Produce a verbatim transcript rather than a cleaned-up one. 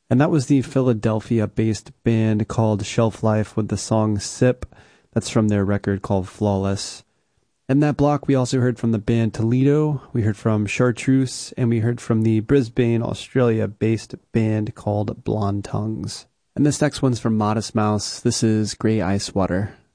And that was the Philadelphia-based band called Shelf Life with the song Sip. That's from their record called Flawless. In that block, we also heard from the band Toledo, we heard from Chartreuse, and we heard from the Brisbane, Australia-based band called Blonde Tongues. And this next one's from Modest Mouse. This is Grey Ice Water.